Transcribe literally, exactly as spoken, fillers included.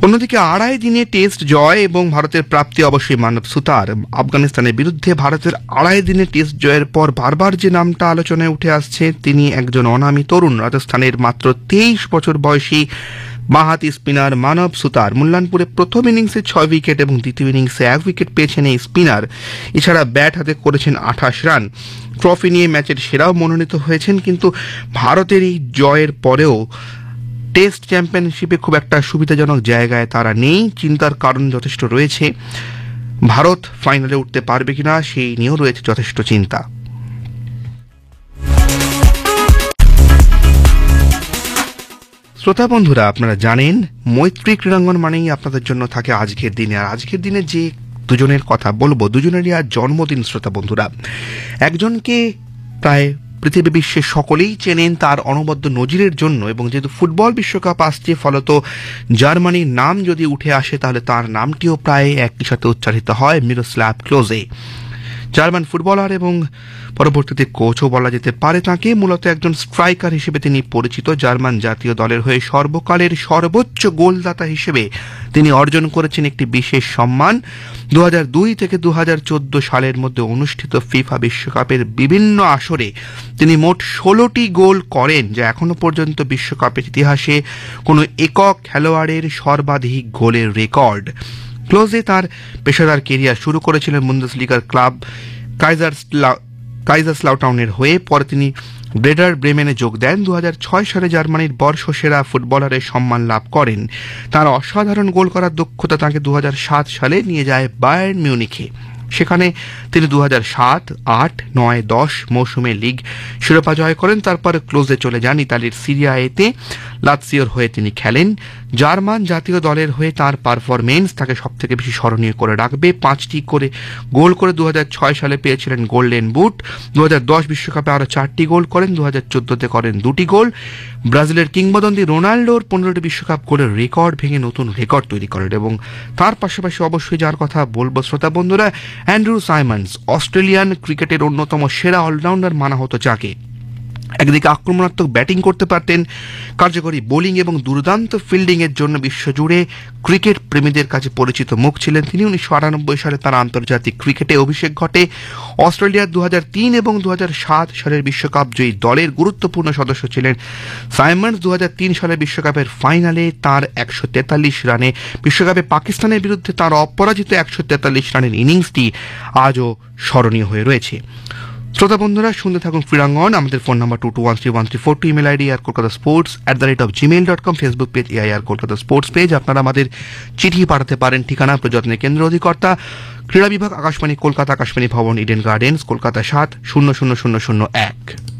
অন্যদিকে আড়াই দিনে টেস্ট জয় এবং ভারতের প্রাপ্তি অবশ্যই মানব সুতার। আফগানিস্তানের বিরুদ্ধে ভারতের আড়াই দিনে টেস্ট জয়ের পর বারবার যে নামটা আলোচনায় উঠে আসছে, তিনি একজন অনামী তরুণ রাজস্থানের মাত্র তেইশ বছর বয়সী বাঁহাতি স্পিনার মানব সুতার। মূল্যানপুরে প্রথম ইনিংসে ছয় উইকেট এবং দ্বিতীয় ইনিংসে এক উইকেট পেয়েছেন এই স্পিনার। এছাড়া ব্যাট হাতে করেছেন আঠাশ রান। ট্রফি নিয়ে ম্যাচের সেরাও মনোনীত হয়েছেন। কিন্তু ভারতের এই জয়ের পরেও টেস্ট চ্যাম্পিয়নশিপে খুব একটা সুবিধাজনক জায়গায় তারা নেই। চিন্তার কারণ যথেষ্ট রয়েছে। ভারত ফাইনালে উঠতে পারবে কিনা সেই নিয়েও রয়েছে যথেষ্ট চিন্তা। শ্রোতা বন্ধুরা, আপনারা জানেন মৈত্রী ক্রীড়াঙ্গন মানেই আপনাদের জন্য থাকে আজকের দিনে। আর আজকের দিনে যে দুজনের কথা বলবো, দুজনেরই আজ জন্মদিন। শ্রোতা বন্ধুরা, একজনকে প্রায় পৃথিবী বিশ্বের সকলেই চেনেন তার অনবদ্য নজিরের জন্য, এবং যেহেতু ফুটবল বিশ্বকাপ আসছে, ফলত জার্মানির নাম যদি উঠে আসে তাহলে তার নামটিও প্রায় একই সাথে উচ্চারিত হয়, মিরোস্লাভ ক্লোজে। জার্মান ফুটবলার এবং পরবর্তীতে কোচও বলা যেতে পারে তাকে। মূলত একজন স্ট্রাইকার হিসেবে তিনি পরিচিত। জার্মান জাতীয় দলের হয়ে সর্বকালের সর্বোচ্চ গোলদাতা হিসেবে তিনি অর্জন করেছেন একটি বিশেষ সম্মান। দু হাজার দুই থেকে দু হাজার চোদ্দ সালের মধ্যে অনুষ্ঠিত ফিফা বিশ্বকাপের বিভিন্ন আসরে তিনি মোট ষোলোটি গোল করেন, যা এখনো পর্যন্ত বিশ্বকাপের ইতিহাসে কোনো একক খেলোয়াড়ের সর্বাধিক গোলের রেকর্ড। ক্লোজে তার পেশাদার কেরিয়ার শুরু করেছিলেন বুন্দেসলিগার ক্লাব কাইজারস্লাউটাউনের হয়ে। পরে তিনি ব্রেডার ব্রেমেনে যোগ দেন। দু হাজার ছয় সালে জার্মানির বর্ষসেরা ফুটবলারের সম্মান লাভ করেন। তার অসাধারণ গোল করার দক্ষতা তাকে দু হাজার সাত সালে নিয়ে যায় বায়ার্ন মিউনিখে। সেখানে তিনি দু হাজার সাত আট নয় দশ মৌসুমে লিগ শিরোপা জয় করেন। তারপরে ক্লোজে চলে যান ইতালির সিরিয়া এতে। লাৎসিওর হয়ে তিনি খেলেন। জার্মান জাতীয় দলের হয়ে তার পারফরমেন্স তাকে সব থেকে বেশি স্মরণীয় করে রাখবে। পাঁচটি করে গোল করে দু হাজার ছয় সালে পেয়েছিলেন গোল্ডেন বুট। দু হাজার দশ বিশ্বকাপে আরও চারটি গোল করেন। দু হাজার চোদ্দতে করেন দুটি গোল। ব্রাজিলের কিংবদন্তি রোনাল্ডোর পনেরোটি বিশ্বকাপ গোলের রেকর্ড ভেঙে নতুন রেকর্ড তৈরি করেন। এবং তার পাশাপাশি অবশ্যই যার কথা বলবো শ্রোতা বন্ধুরা, অ্যান্ড্রু সাইমন্স। অস্ট্রেলিয়ান ক্রিকেটের অন্যতম সেরা অলরাউন্ডার মানা হতো যাকে। একদিকে আক্রমণাত্মক ব্যাটিং করতে পারতেন, কার্যকরী বোলিং এবং দুর্দান্ত ফিল্ডিং এর জন্য বিশ্বজুড়ে ক্রিকেট প্রেমীদের কাছে পরিচিত মুখ ছিলেন তিনি। উনিশশো আটানব্বই সালে তার আন্তর্জাতিক ক্রিকেটে অভিষেক ঘটে। অস্ট্রেলিয়ার দু হাজার তিন এবং দু হাজার সাত সালের বিশ্বকাপ জয়ী দলের গুরুত্বপূর্ণ সদস্য ছিলেন সাইমন্স। দু হাজার তিন সালে বিশ্বকাপের ফাইনালে তার একশো তেতাল্লিশ রানে বিশ্বকাপে পাকিস্তানের বিরুদ্ধে তার অপরাজিত একশো তেতাল্লিশ রানের ইনিংসটি আজও স্মরণীয় হয়ে রয়েছে। শ্রোতা বন্ধুরা, শুনতে থাকুন ক্রীড়াঙ্গন। আমাদের phone number two two one three one three four two, email ID R Kolkata sports at the rate of Gmail dot com, Facebook page AI R Kolkata sports page. আপনারা আমাদের চিঠি পাঠাতে পারেন। ঠিকানা প্রযত্নের কেন্দ্র অধিকর্তা, ক্রীড়া বিভাগ, আকাশবাণী কলকাতা, আকাশবাণী ভবন, ইডেন গার্ডেন্স, কলকাতা সাত শূন্য শূন্য শূন্য শূন্য এক।